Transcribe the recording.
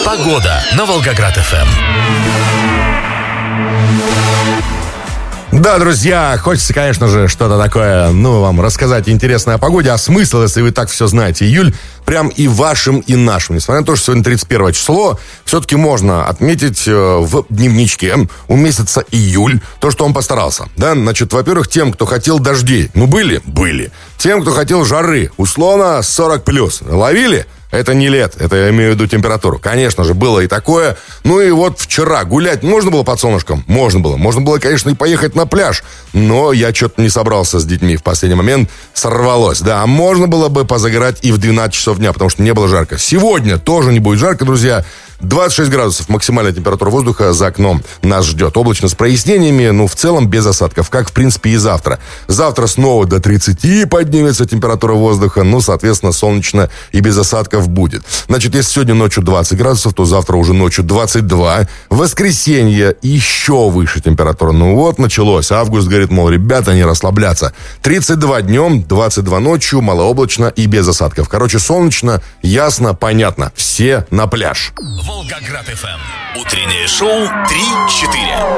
Погода на Волгоград-ФМ. Да, друзья, хочется, конечно же, что-то такое, вам рассказать интересное о погоде, а смысл, если вы так все знаете. Июль прям и вашим, и нашим. Несмотря на то, что сегодня 31 число, все-таки можно отметить в дневничке у месяца июль то, что он постарался. Да, значит, во-первых, тем, кто хотел дождей, были. Тем, кто хотел жары, условно 40+, ловили? Это не лет, это я имею в виду температуру. Конечно же, было и такое. И вот вчера гулять можно было под солнышком? Можно было. Можно было, конечно, и поехать на пляж. Но я что-то не собрался с детьми в последний момент. Сорвалось. Да, можно было бы позагорать и в 12 часов дня, потому что не было жарко. Сегодня тоже не будет жарко, друзья. 26 градусов максимальная температура воздуха за окном нас ждет. Облачно с прояснениями, в целом без осадков, как, в принципе, и завтра. Завтра снова до 30 поднимется температура воздуха, соответственно, солнечно и без осадков будет. Значит, если сегодня ночью 20 градусов, то завтра уже ночью 22. В воскресенье еще выше температура. Началось. Август говорит, ребята, не расслабляться. 32 днем, 22 ночью, малооблачно и без осадков. Короче, солнечно, ясно, понятно. Все на пляж. Волгоград-ФМ. Утреннее шоу 3-4.